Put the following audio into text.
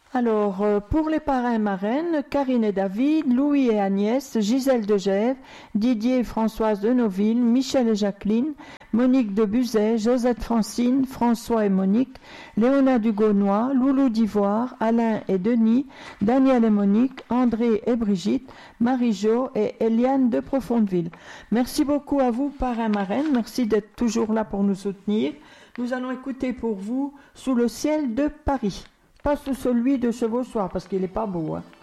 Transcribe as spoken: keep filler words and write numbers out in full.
Alors, euh, pour les parrains et marraines, Karine et David, Louis et Agnès, Gisèle de Gèves, Didier et Françoise de Noville, Michel et Jacqueline, Monique de Buzet, Josette Francine, François et Monique, Léona du Gaunois, Loulou d'Ivoire, Alain et Denis, Daniel et Monique, André et Brigitte, Marie-Jo et Eliane de Profondeville. Merci beaucoup à vous, parrains, marraines. Merci d'être toujours là pour nous soutenir. Nous allons écouter pour vous Sous le ciel de Paris. Pas sous celui de Chevauchoir, parce qu'il n'est pas beau. Hein.